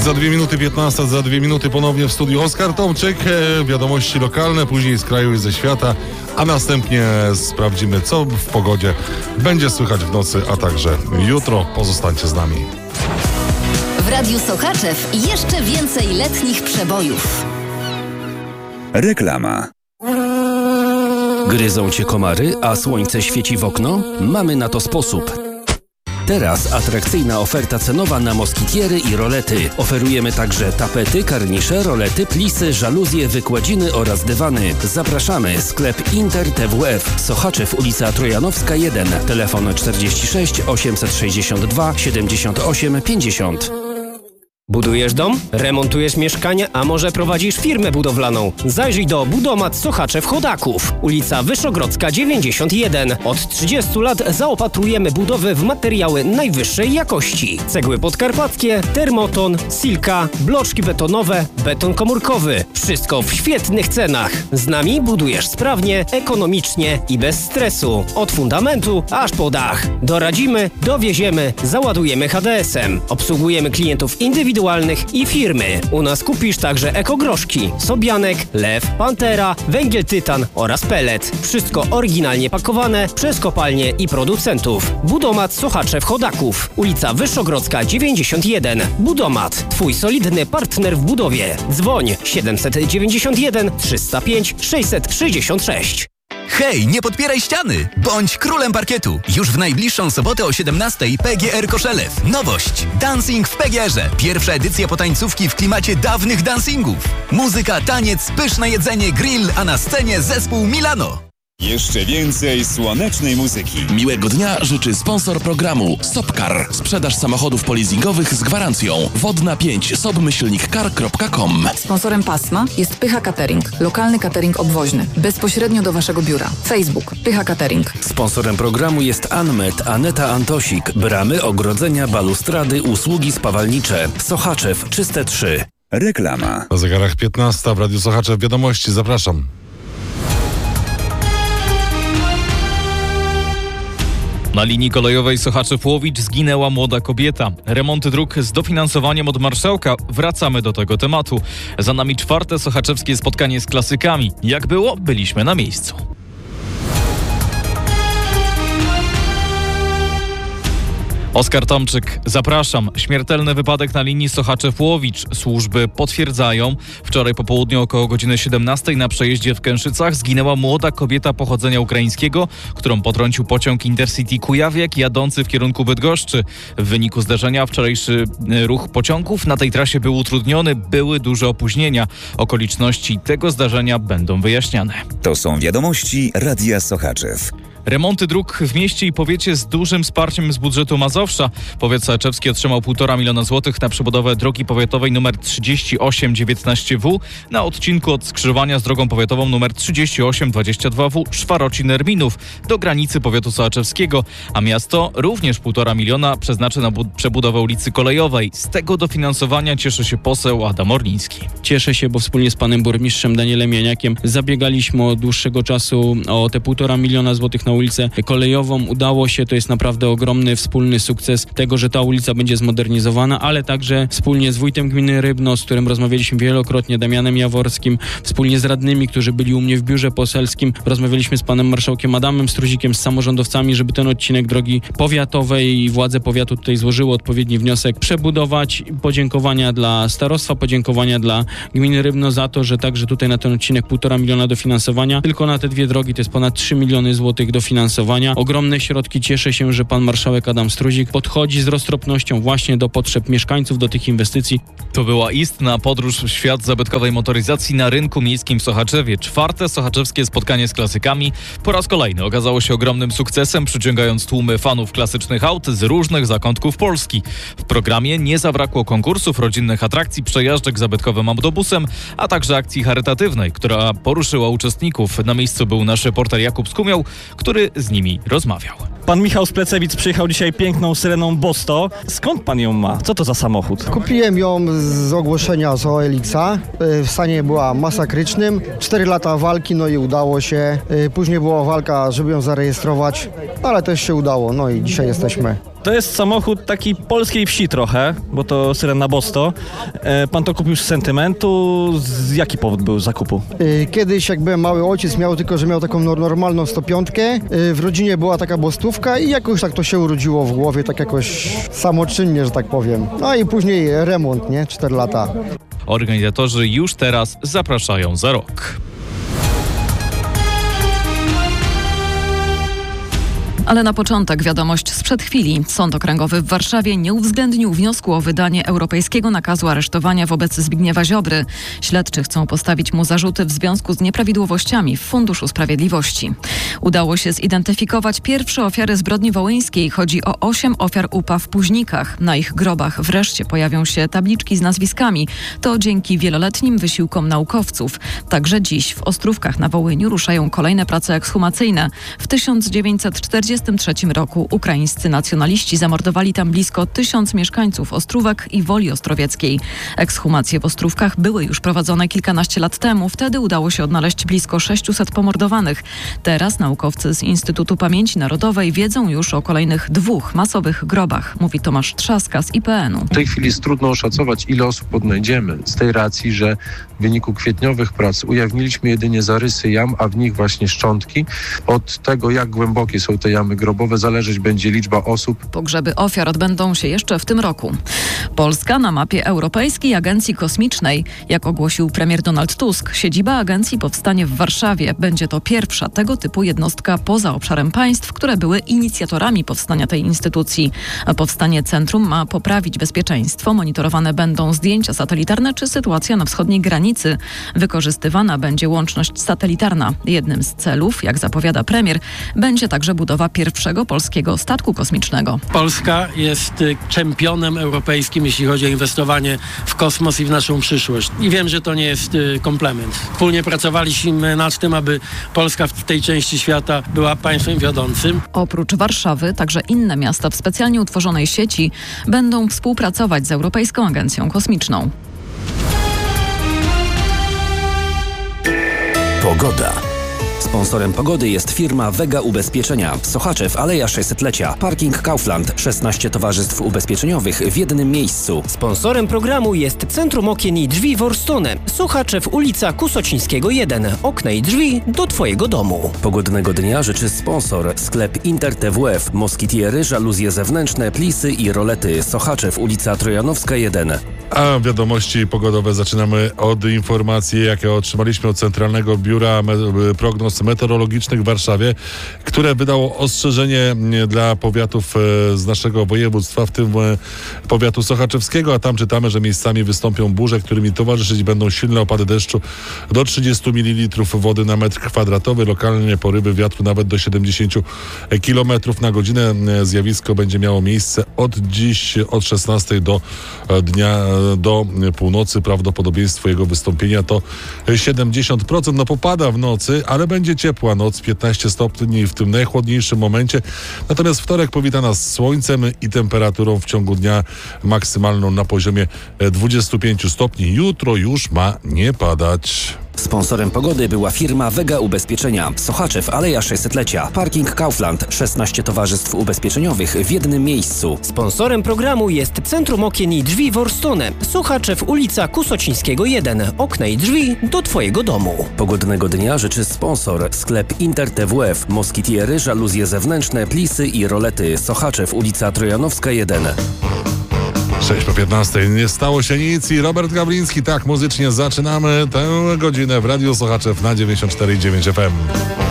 Za 2 minuty 15, za 2 minuty ponownie w studiu Oskar Tomczyk. Wiadomości lokalne, później z kraju i ze świata, a następnie sprawdzimy, co w pogodzie będzie słychać w nocy, a także jutro. Pozostańcie z nami. W Radiu Sochaczew jeszcze więcej letnich przebojów. Reklama. Gryzą cię komary, a słońce świeci w okno? Mamy na to sposób. Teraz atrakcyjna oferta cenowa na moskitiery i rolety. Oferujemy także tapety, karnisze, rolety, plisy, żaluzje, wykładziny oraz dywany. Zapraszamy. Sklep Inter TWF. Sochaczew, ulica Trojanowska 1. Telefon 46 862 78 50. Budujesz dom? Remontujesz mieszkanie? A może prowadzisz firmę budowlaną? Zajrzyj do Budomat Sochaczew Chodaków. Ulica Wyszogrodzka 91. Od 30 lat zaopatrujemy budowy w materiały najwyższej jakości. Cegły podkarpackie, termoton, silka, bloczki betonowe, beton komórkowy. Wszystko w świetnych cenach. Z nami budujesz sprawnie, ekonomicznie i bez stresu. Od fundamentu aż po dach. Doradzimy, dowieziemy, załadujemy HDS-em. Obsługujemy klientów indywidualnych i firmy. U nas kupisz także ekogroszki, sobianek, lew, pantera, węgiel tytan oraz pellet. Wszystko oryginalnie pakowane przez kopalnie i producentów. Budomat Sochaczew Chodaków. Ulica Wyszogrodzka 91. Budomat. Twój solidny partner w budowie. Dzwoń 791 305 666. Hej, nie podpieraj ściany! Bądź królem parkietu! Już w najbliższą sobotę o 17:00 PGR Koszelew. Nowość! Dancing w PGR-ze. Pierwsza edycja potańcówki w klimacie dawnych dancingów. Muzyka, taniec, pyszne jedzenie, grill, a na scenie zespół Milano. Jeszcze więcej słonecznej muzyki. Miłego dnia życzy sponsor programu Sopcar. Sprzedaż samochodów polizingowych z gwarancją. Wodna 5 sob-car.com. Sponsorem pasma jest Pycha Catering. Lokalny catering obwoźny. Bezpośrednio do Waszego biura. Facebook Pycha Catering. Sponsorem programu jest Anmet, Aneta Antosik. Bramy, ogrodzenia, balustrady, usługi spawalnicze. Sochaczew, Czyste 3. Reklama. Na zegarach 15 w Radiu Sochaczew wiadomości. Zapraszam. Na linii kolejowej Sochaczew-Łowicz zginęła młoda kobieta. Remonty dróg z dofinansowaniem od marszałka. Wracamy do tego tematu. Za nami 4. sochaczewskie spotkanie z klasykami. Jak było? Byliśmy na miejscu. Oskar Tomczyk, zapraszam. Śmiertelny wypadek na linii Sochaczew-Łowicz. Służby potwierdzają. Wczoraj po południu około godziny 17 na przejeździe w Kęszycach zginęła młoda kobieta pochodzenia ukraińskiego, którą potrącił pociąg Intercity Kujawiak jadący w kierunku Bydgoszczy. W wyniku zdarzenia wczorajszy ruch pociągów na tej trasie był utrudniony, były duże opóźnienia. Okoliczności tego zdarzenia będą wyjaśniane. To są wiadomości Radia Sochaczew. Remonty dróg w mieście i powiecie z dużym wsparciem z budżetu Mazowsza. Powiat sochaczewski otrzymał 1,5 miliona złotych na przebudowę drogi powiatowej nr 3819W na odcinku od skrzyżowania z drogą powiatową nr 3822W Szwarocin-Erminów do granicy powiatu sochaczewskiego, a miasto również 1,5 miliona przeznaczy na przebudowę ulicy Kolejowej. Z tego dofinansowania cieszy się poseł Adam Orliński. Cieszę się, bo wspólnie z panem burmistrzem Danielem Janiakiem zabiegaliśmy od dłuższego czasu o te 1,5 miliona złotych na ulicę Kolejową. Udało się, to jest naprawdę ogromny wspólny sukces tego, że ta ulica będzie zmodernizowana, ale także wspólnie z wójtem gminy Rybno, z którym rozmawialiśmy wielokrotnie, Damianem Jaworskim, wspólnie z radnymi, którzy byli u mnie w biurze poselskim. Rozmawialiśmy z panem marszałkiem Adamem Struzikiem, z samorządowcami, żeby ten odcinek drogi powiatowej i władze powiatu tutaj złożyły odpowiedni wniosek przebudować. Podziękowania dla starostwa, podziękowania dla gminy Rybno za to, że także tutaj na ten odcinek 1,5 miliona dofinansowania. Tylko na te dwie drogi to jest ponad 3 miliony złotych dofinansowania. Ogromne środki. Cieszę się, że pan marszałek Adam Struzik podchodzi z roztropnością właśnie do potrzeb mieszkańców, do tych inwestycji. To była istna podróż w świat zabytkowej motoryzacji na rynku miejskim w Sochaczewie. 4. sochaczewskie spotkanie z klasykami po raz kolejny okazało się ogromnym sukcesem, przyciągając tłumy fanów klasycznych aut z różnych zakątków Polski. W programie nie zabrakło konkursów, rodzinnych atrakcji, przejażdżek zabytkowym autobusem, a także akcji charytatywnej, która poruszyła uczestników. Na miejscu był nasz reporter Jakub Skumiał, który z nimi rozmawiał. Pan Michał z Plecewic przyjechał dzisiaj piękną syreną Bosto. Skąd pan ją ma? Co to za samochód? Kupiłem ją z ogłoszenia z OLX-a. W stanie była masakrycznym. 4 lata walki, no i udało się. Później była walka, żeby ją zarejestrować, ale też się udało. No i dzisiaj jesteśmy To jest samochód taki polskiej wsi trochę, bo to Syrena Bosto. Pan to kupił z sentymentu. Jaki powód był zakupu? Kiedyś jak byłem mały, ojciec miał, tylko że miał taką normalną 105. W rodzinie była taka bostówka i jakoś tak to się urodziło w głowie, tak jakoś samoczynnie, że tak powiem. No i później remont, nie? 4 lata. Organizatorzy już teraz zapraszają za rok. Ale na początek wiadomość sprzed chwili. Sąd Okręgowy w Warszawie nie uwzględnił wniosku o wydanie europejskiego nakazu aresztowania wobec Zbigniewa Ziobry. Śledczy chcą postawić mu zarzuty w związku z nieprawidłowościami w Funduszu Sprawiedliwości. Udało się zidentyfikować pierwsze ofiary zbrodni wołyńskiej. Chodzi o 8 ofiar UPA w Późnikach. Na ich grobach wreszcie pojawią się tabliczki z nazwiskami. To dzięki wieloletnim wysiłkom naukowców. Także dziś w Ostrówkach na Wołyniu ruszają kolejne prace ekshumacyjne. W 1943 roku ukraińscy nacjonaliści zamordowali tam blisko 1000 mieszkańców Ostrówek i Woli Ostrowieckiej. Ekshumacje w Ostrówkach były już prowadzone kilkanaście lat temu. Wtedy udało się odnaleźć blisko 600 pomordowanych. Teraz naukowcy z Instytutu Pamięci Narodowej wiedzą już o kolejnych 2 masowych grobach, mówi Tomasz Trzaska z IPN-u. W tej chwili jest trudno oszacować, ile osób odnajdziemy, z tej racji, że w wyniku kwietniowych prac ujawniliśmy jedynie zarysy jam, a w nich właśnie szczątki. Od tego, jak głębokie są te jamy grobowe, zależeć będzie liczba osób. Pogrzeby ofiar odbędą się jeszcze w tym roku. Polska na mapie Europejskiej Agencji Kosmicznej. Jak ogłosił premier Donald Tusk, siedziba agencji powstanie w Warszawie. Będzie to pierwsza tego typu jednostka poza obszarem państw, które były inicjatorami powstania tej instytucji. Powstanie centrum ma poprawić bezpieczeństwo. Monitorowane będą zdjęcia satelitarne czy sytuacja na wschodniej granicy. Wykorzystywana będzie łączność satelitarna. Jednym z celów, jak zapowiada premier, będzie także budowa pierwszego polskiego statku kosmicznego. Polska jest czempionem europejskim, jeśli chodzi o inwestowanie w kosmos i w naszą przyszłość. I wiem, że to nie jest komplement. Wspólnie pracowaliśmy nad tym, aby Polska w tej części świata była państwem wiodącym. Oprócz Warszawy, także inne miasta w specjalnie utworzonej sieci będą współpracować z Europejską Agencją Kosmiczną. Pogoda. Sponsorem pogody jest firma Vega Ubezpieczenia. Sochaczew, Aleja 600-lecia. Parking Kaufland. 16 towarzystw ubezpieczeniowych w jednym miejscu. Sponsorem programu jest Centrum Okien i Drzwi Worstone. Sochaczew, ulica Kusocińskiego 1. Okna i drzwi do Twojego domu. Pogodnego dnia życzy sponsor. Sklep Inter TWF. Moskitiery, żaluzje zewnętrzne, plisy i rolety. Sochaczew, ulica Trojanowska 1. A wiadomości pogodowe zaczynamy od informacji, jakie otrzymaliśmy od Centralnego Biura Prognoz Meteorologicznych w Warszawie, które wydało ostrzeżenie dla powiatów z naszego województwa, w tym powiatu sochaczewskiego, a tam czytamy, że miejscami wystąpią burze, którymi towarzyszyć będą silne opady deszczu do 30 ml wody na metr kwadratowy, lokalnie porywy wiatru nawet do 70 km na godzinę. Zjawisko będzie miało miejsce od dziś, od 16 do północy. Prawdopodobieństwo jego wystąpienia to 70%. No popada w nocy, ale będzie ciepła noc, 15 stopni w tym najchłodniejszym momencie. Natomiast wtorek powita nas słońcem i temperaturą w ciągu dnia maksymalną na poziomie 25 stopni. Jutro już ma nie padać. Sponsorem pogody była firma Vega Ubezpieczenia. Sochaczew, Aleja 600-lecia. Parking Kaufland. 16 towarzystw ubezpieczeniowych w jednym miejscu. Sponsorem programu jest Centrum Okien i Drzwi Worstone. Sochaczew, ulica Kusocińskiego 1. Okna i drzwi do Twojego domu. Pogodnego dnia życzy sponsor. Sklep Inter TWF. Moskitiery, żaluzje zewnętrzne, plisy i rolety. Sochaczew, ulica Trojanowska 1. 6:15. Nie stało się nic i Robert Gawliński. Tak, muzycznie zaczynamy tę godzinę w Radiu Sochaczew na 94,9 FM.